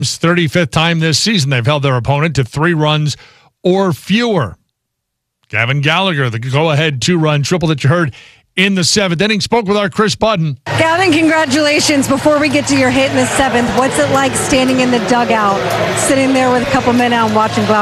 35th time this season they've held their opponent to 3 runs or fewer. Gavin Gallagher, the go-ahead 2-run triple that you heard in the 7th inning, spoke with our Chris Budden. Gavin, congratulations. Before we get to your hit in the 7th, what's it like standing in the dugout, sitting there with a couple men out and watching Glauber